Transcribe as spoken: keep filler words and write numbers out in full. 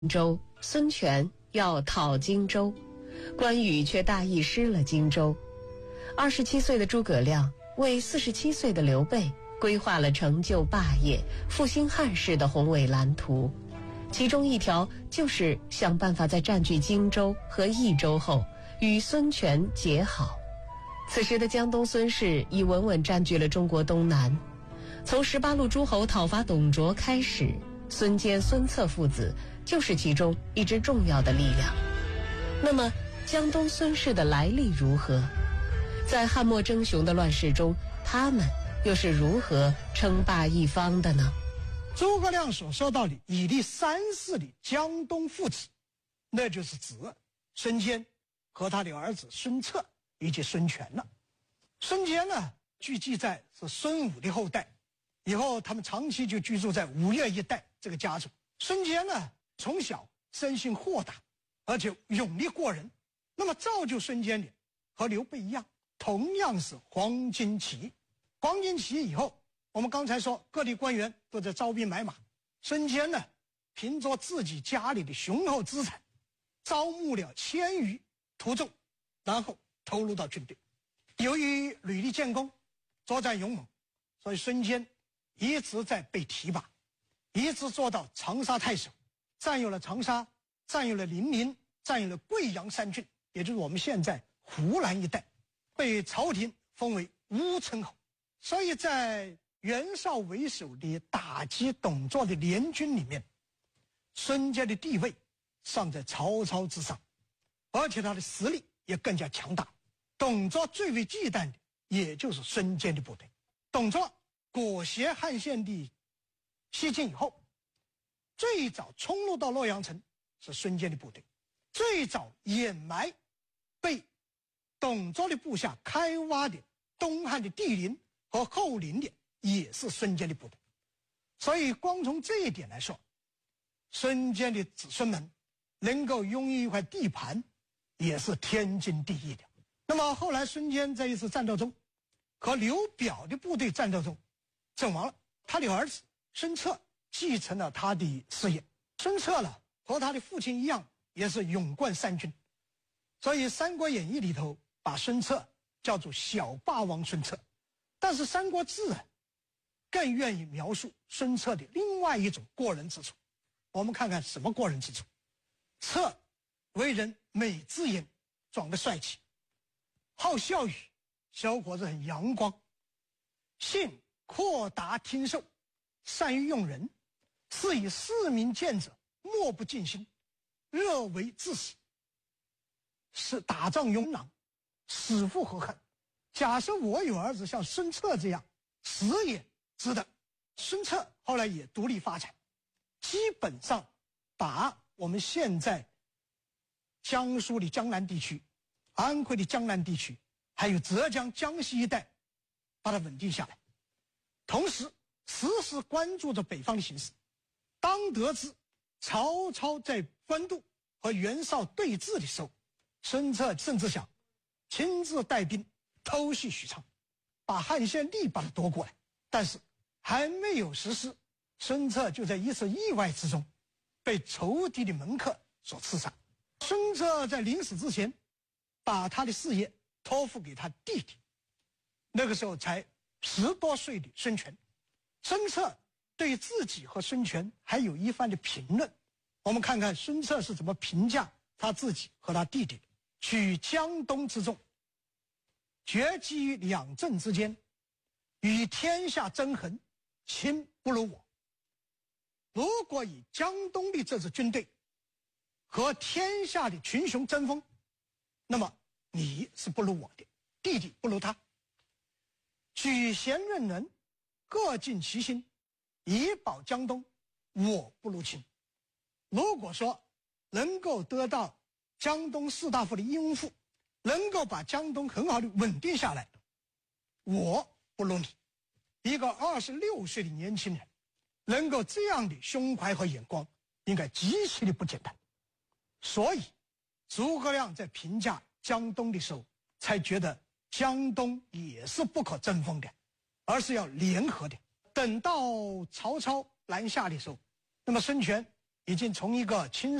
州，孙权要讨荆州，关羽却大意失了荆州。二十七岁的诸葛亮为四十七岁的刘备规划了成就霸业、复兴汉室的宏伟蓝图，其中一条就是想办法在占据荆州和益州后与孙权结好。此时的江东孙氏已稳稳占据了中国东南，从十八路诸侯讨伐董卓开始，孙坚、孙策父子就是其中一支重要的力量。那么江东孙氏的来历如何？在汉末争雄的乱世中，他们又是如何称霸一方的呢？ 诸葛亮所说到的以立三世的江东父子，那就是指孙坚和他的儿子孙策以及孙权了。孙坚呢，据记载是孙武的后代，以后他们长期就居住在吴越一带这个家族。孙坚呢，从小生性豁达，而且勇力过人，那么造就孙坚的和刘备一样，同样是黄巾起义。黄巾起义以后，我们刚才说各地官员都在招兵买马，孙坚呢，凭着自己家里的雄厚资产，招募了千余徒众，然后投入到军队。由于屡立建功，作战勇猛，所以孙坚一直在被提拔，一直做到长沙太守，占有了长沙，占有了临洱，占有了贵阳三郡，也就是我们现在湖南一带，被朝廷封为乌称侯。所以在袁绍为首的打击董卓的联军里面，孙坚的地位尚在曹操之上，而且他的实力也更加强大。董卓最为忌惮的也就是孙坚的部队。董卓裹挟汉献帝西进以后，最早冲入到洛阳城是孙坚的部队，最早掩埋被董卓的部下开挖的东汉的地陵和后陵的也是孙坚的部队。所以光从这一点来说，孙坚的子孙们能够拥有一块地盘也是天经地义的。那么后来孙坚在一次战斗中和刘表的部队战斗中阵亡了，他的儿子孙策继承了他的事业。孙策呢，和他的父亲一样，也是勇冠三军，所以《三国演义》里头把孙策叫做小霸王孙策。但是《三国志》啊，更愿意描述孙策的另外一种过人之处。我们看看什么过人之处。策为人美姿颜，长得帅气，好笑语，小伙子很阳光，性阔达听受，善于用人，是以市民见者莫不尽心，热为至死，是打仗勇囊，死复何恨。假设我有儿子像孙策这样，死也值得。孙策后来也独立发展，基本上把我们现在江苏的江南地区、安徽的江南地区，还有浙江、江西一带，把它稳定下来。同时时时关注着北方的形势。当得知曹操在官渡和袁绍对峙的时候，孙策甚至想亲自带兵偷袭许昌，把汉献帝把他夺过来。但是还没有实施，孙策就在一次意外之中被仇敌的门客所刺杀。孙策在临死之前把他的事业托付给他弟弟，那个时候才十多岁的孙权。孙策对自己和孙权还有一番的评论，我们看看孙策是怎么评价他自己和他弟弟的。取江东之众，决击于两镇之间，与天下争衡，亲不如我。如果以江东的这支军队和天下的群雄争锋，那么你是不如我的，弟弟不如他。举贤任能，各尽其心，以保江东，我不如亲。如果说能够得到江东士大夫的拥护，能够把江东很好的稳定下来，我不如你。一个二十六岁的年轻人能够这样的胸怀和眼光，应该极其的不简单。所以诸葛亮在评价江东的时候，才觉得江东也是不可争锋的，而是要联合的。等到曹操南下的时候，那么孙权已经从一个青